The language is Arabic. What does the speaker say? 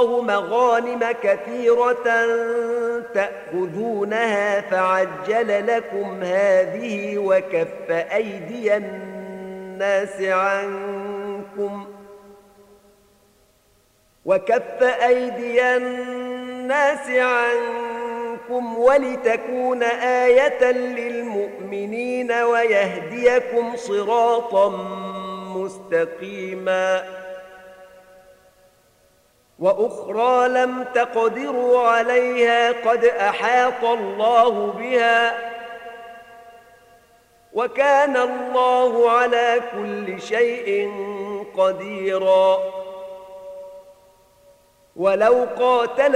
الله مغانم كثيرة تأخذونها فعجل لكم هذه وكف أيدي الناس عنكم ولتكون آية للمؤمنين ويهديكم صراطا مستقيما وأخرى لم تقدروا عليها قد أحاط الله بها وكان الله على كل شيء قديرا ولو قاتل